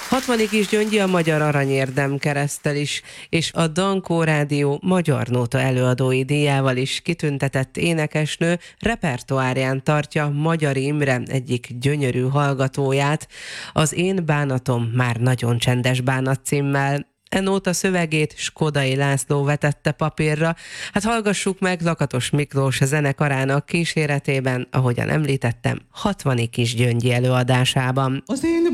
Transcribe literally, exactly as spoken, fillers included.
Hatvanik is Gyöngyi a Magyar Aranyérdem kereszttel is, és a Dankó Rádió Magyar Nóta előadói díjával is kitüntetett énekesnő repertoárján tartja Magyar Imre egyik gyönyörű hallgatóját, az Én bánatom már nagyon csendes bánat címmel. E nóta szövegét Skodai László vetette papírra. Hát hallgassuk meg Lakatos Miklós zenekarának kíséretében, ahogyan említettem, Hatvanik is Gyöngyi előadásában. Az én